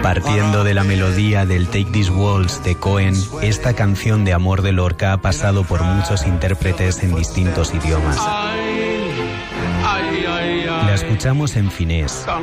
Partiendo de la melodía del Take These Waltz de Cohen, esta canción de amor de Lorca ha pasado por muchos intérpretes en distintos idiomas. La escuchamos en finés,